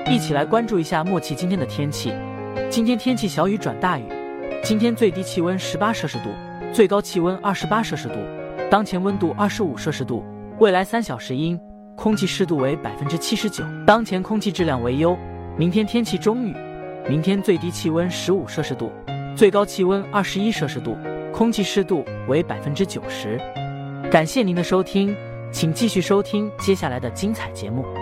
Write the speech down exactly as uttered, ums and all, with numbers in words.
一起来关注一下默契今天的天气。今天天气小雨转大雨，今天最低气温十八摄氏度，最高气温二十八摄氏度，当前温度二十五摄氏度，未来三小时阴，空气湿度为百分之七十九，当前空气质量为优。明天天气中雨，明天最低气温十五摄氏度，最高气温二十一摄氏度，空气湿度为百分之九十。感谢您的收听，请继续收听接下来的精彩节目。